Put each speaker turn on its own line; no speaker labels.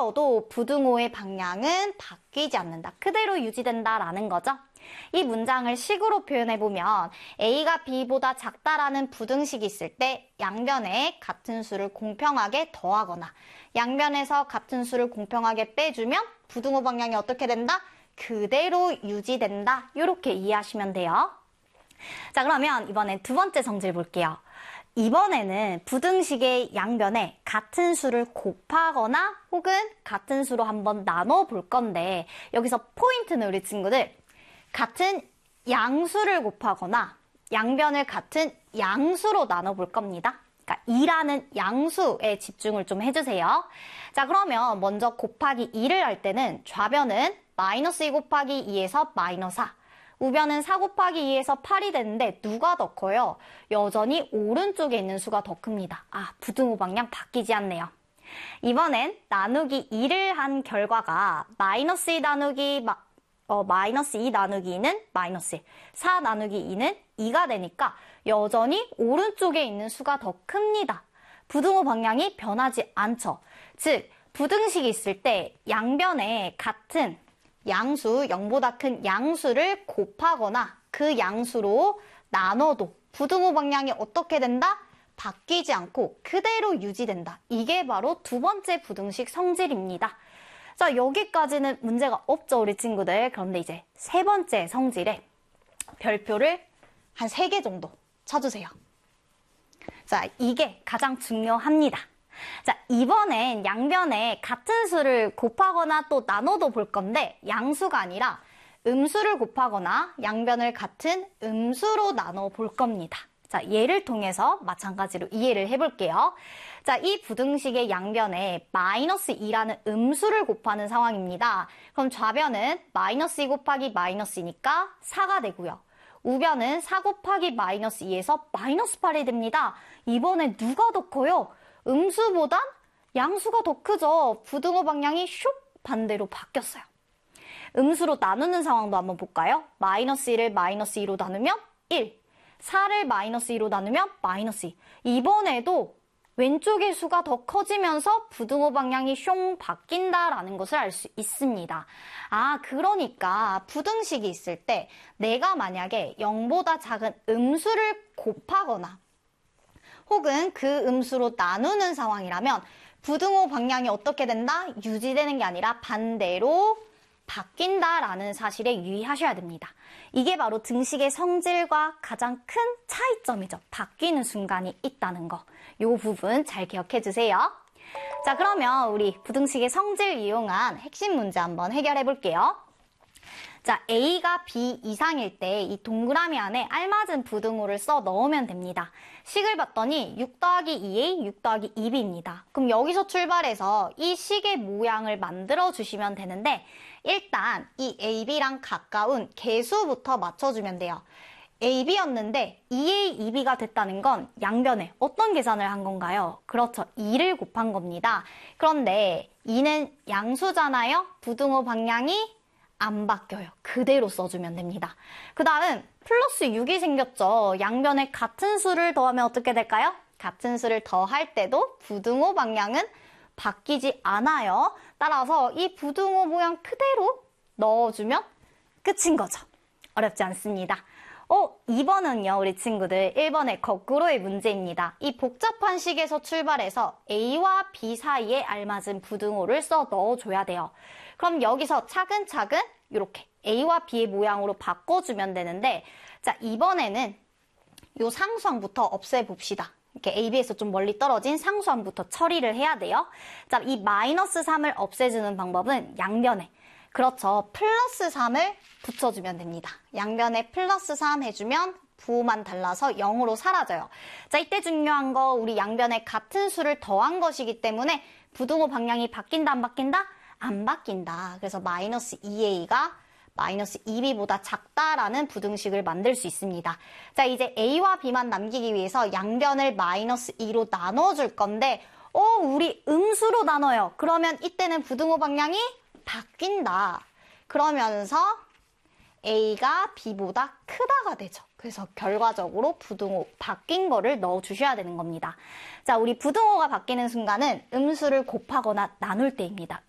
바뀌어도 부등호의 방향은 바뀌지 않는다. 그대로 유지된다라는 거죠. 이 문장을 식으로 표현해보면 A가 B보다 작다라는 부등식이 있을 때 양변에 같은 수를 공평하게 더하거나 양변에서 같은 수를 공평하게 빼주면 부등호 방향이 어떻게 된다? 그대로 유지된다. 이렇게 이해하시면 돼요. 자, 그러면 이번엔 두 번째 성질 볼게요. 이번에는 부등식의 양변에 같은 수를 곱하거나 혹은 같은 수로 한번 나눠 볼 건데 여기서 포인트는 우리 친구들 같은 양수를 곱하거나 양변을 같은 양수로 나눠 볼 겁니다. 그러니까 2라는 양수에 집중을 좀 해주세요. 자, 그러면 먼저 곱하기 2를 할 때는 좌변은 마이너스 2 곱하기 2에서 마이너스 4 우변은 4 곱하기 2에서 8이 되는데 누가 더 커요? 여전히 오른쪽에 있는 수가 더 큽니다. 아, 부등호 방향 바뀌지 않네요. 이번엔 나누기 2를 한 결과가 마이너스 2 나누기 마이너스 2 나누기 2는 마이너스 1, 4 나누기 2는 2가 되니까 여전히 오른쪽에 있는 수가 더 큽니다. 부등호 방향이 변하지 않죠. 즉, 부등식이 있을 때 양변에 같은 양수, 0보다 큰 양수를 곱하거나 그 양수로 나눠도 부등호 방향이 어떻게 된다? 바뀌지 않고 그대로 유지된다. 이게 바로 두 번째 부등식 성질입니다. 자, 여기까지는 문제가 없죠, 우리 친구들. 그런데 이제 세 번째 성질에 별표를 한 3개 정도 쳐주세요. 자, 이게 가장 중요합니다. 자, 이번엔 양변에 같은 수를 곱하거나 또 나눠도 볼 건데 양수가 아니라 음수를 곱하거나 양변을 같은 음수로 나눠 볼 겁니다. 자, 예를 통해서 마찬가지로 이해를 해볼게요. 자, 이 부등식의 양변에 마이너스 2라는 음수를 곱하는 상황입니다. 그럼 좌변은 마이너스 2 곱하기 마이너스 2니까 4가 되고요. 우변은 4 곱하기 마이너스 2에서 마이너스 8이 됩니다. 이번에 누가 더 커요? 음수보단 양수가 더 크죠. 부등호 방향이 슉 반대로 바뀌었어요. 음수로 나누는 상황도 한번 볼까요? 마이너스 1을 마이너스 2로 나누면 1, 4를 마이너스 2로 나누면 마이너스 2. 이번에도 왼쪽의 수가 더 커지면서 부등호 방향이 숑 바뀐다라는 것을 알 수 있습니다. 아, 그러니까 부등식이 있을 때 내가 만약에 0보다 작은 음수를 곱하거나 혹은 그 음수로 나누는 상황이라면 부등호 방향이 어떻게 된다? 유지되는 게 아니라 반대로 바뀐다라는 사실에 유의하셔야 됩니다. 이게 바로 등식의 성질과 가장 큰 차이점이죠. 바뀌는 순간이 있다는 거. 이 부분 잘 기억해 주세요. 자, 그러면 우리 부등식의 성질 이용한 핵심 문제 한번 해결해 볼게요. 자, A가 B 이상일 때 이 동그라미 안에 알맞은 부등호를 써 넣으면 됩니다. 식을 봤더니 6 더하기 2A, 6 더하기 2B입니다. 그럼 여기서 출발해서 이 식의 모양을 만들어 주시면 되는데 일단 이 AB랑 가까운 개수부터 맞춰주면 돼요. AB였는데 2A, 2B가 됐다는 건 양변에 어떤 계산을 한 건가요? 그렇죠. 2를 곱한 겁니다. 그런데 2는 양수잖아요. 부등호 방향이 안 바뀌어요. 그대로 써주면 됩니다. 그 다음 플러스 6이 생겼죠. 양변에 같은 수를 더하면 어떻게 될까요? 같은 수를 더할 때도 부등호 방향은 바뀌지 않아요. 따라서 이 부등호 모양 그대로 넣어주면 끝인 거죠. 어렵지 않습니다. 2번은요, 우리 친구들 1번의 거꾸로의 문제입니다. 이 복잡한 식에서 출발해서 A와 B 사이에 알맞은 부등호를 써 넣어줘야 돼요. 그럼 여기서 차근차근 이렇게 A와 B의 모양으로 바꿔주면 되는데 자, 이번에는 이 상수항부터 없애봅시다. 이렇게 AB에서 좀 멀리 떨어진 상수항부터 처리를 해야 돼요. 자, 이 마이너스 3을 없애주는 방법은 양변에 그렇죠. 플러스 3을 붙여주면 됩니다. 양변에 플러스 3 해주면 부호만 달라서 0으로 사라져요. 자, 이때 중요한 거 우리 양변에 같은 수를 더한 것이기 때문에 부등호 방향이 바뀐다 안 바뀐다? 안 바뀐다. 그래서 마이너스 2A가 마이너스 2B보다 작다라는 부등식을 만들 수 있습니다. 자, 이제 A와 B만 남기기 위해서 양변을 마이너스 2로 나눠줄 건데 우리 음수로 나눠요. 그러면 이때는 부등호 방향이 바뀐다. 그러면서 A가 B보다 크다가 되죠. 그래서 결과적으로 부등호 바뀐 거를 넣어주셔야 되는 겁니다. 자, 우리 부등호가 바뀌는 순간은 음수를 곱하거나 나눌 때입니다.